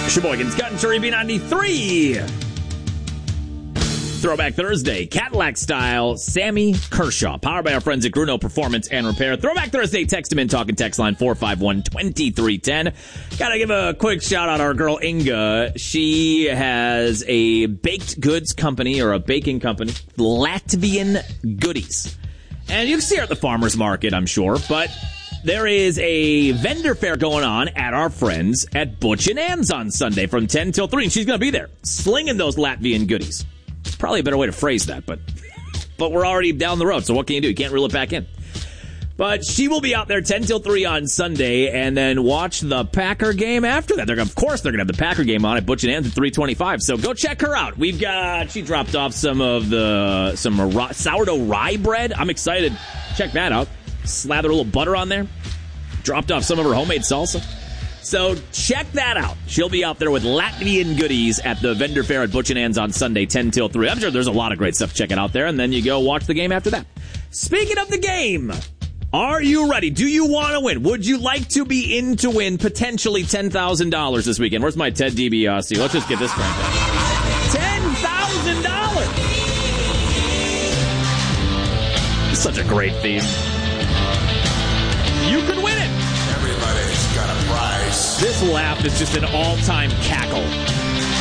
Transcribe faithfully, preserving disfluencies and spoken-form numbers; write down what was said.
Sheboygan's Country B ninety-three. Throwback Thursday, Cadillac style, Sammy Kershaw. Powered by our friends at Gruno Performance and Repair. Throwback Thursday, text them in, talk and text line four five one, two three one zero. Gotta give a quick shout out to our girl Inga. She has a baked goods company, or a baking company, Latvian Goodies. And you can see her at the farmer's market, I'm sure, but there is a vendor fair going on at our friends at Butch and Ann's on Sunday from ten till three, and she's going to be there slinging those Latvian goodies. It's probably a better way to phrase that, but but we're already down the road, so what can you do? You can't reel it back in. But she will be out there ten till three on Sunday, and then watch the Packer game after that. They're gonna, of course, they're going to have the Packer game on at Butch and Ann's at three twenty-five, so go check her out. We've got, she dropped off some of the, some sourdough rye bread. I'm excited. Check that out. Slather a little butter on there. Dropped off some of her homemade salsa. So check that out. She'll be out there with Latvian goodies at the vendor fair at Butch and Ann's on Sunday, ten till three. I'm sure there's a lot of great stuff to check it out there, and then you go watch the game after that. Speaking of the game, are you ready? Do you want to win? Would you like to be in to win potentially ten thousand dollars this weekend? Where's my Ted DiBiase? Let's just get this cranked up. ten thousand dollars! Such a great theme. You could win it. Everybody's got a prize. This laugh is just an all-time cackle.